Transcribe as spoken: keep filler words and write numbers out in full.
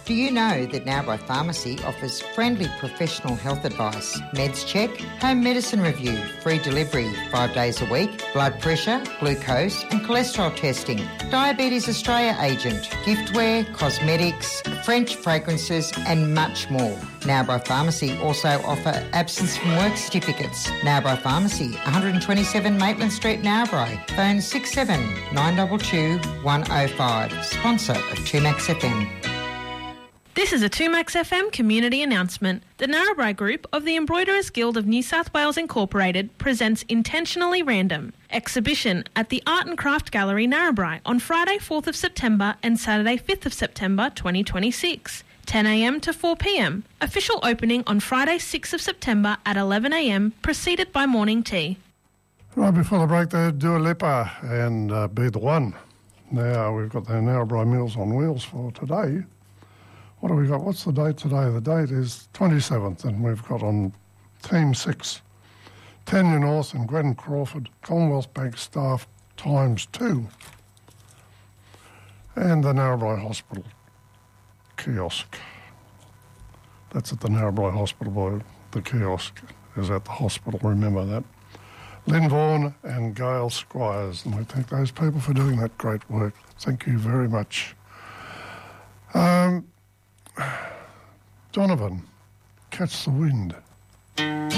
Do you know that Narrabri Pharmacy offers friendly professional health advice, meds check, home medicine review, free delivery five days a week, blood pressure, glucose and cholesterol testing, Diabetes Australia agent, giftware, cosmetics, French fragrances and much more. Narrabri Pharmacy also offer absence from work certificates. Narrabri Pharmacy, one twenty-seven Maitland Street, Narrabri. Phone six seven nine two two one oh five. Sponsor of two Max F M. This is a two Max F M community announcement. The Narrabri Group of the Embroiderers Guild of New South Wales Incorporated presents Intentionally Random exhibition at the Art and Craft Gallery, Narrabri on Friday fourth of September and Saturday fifth of September twenty twenty-six. ten a m to four p m. Official opening on Friday sixth of September at eleven a m, preceded by morning tea. Right before the break there, Dua Lipa and uh, Be The One. Now we've got the Narrabri Meals on Wheels for today. What have we got? What's the date today? The date is twenty-seventh, and we've got on Team six, Tanya North and Gwen Crawford, Commonwealth Bank staff times two, and the Narrabri Hospital kiosk. That's at the Narrabri Hospital, boy. The kiosk is at the hospital, remember that. Lynn Vaughan and Gail Squires, and we thank those people for doing that great work. Thank you very much. Um, Donovan, Catch the Wind.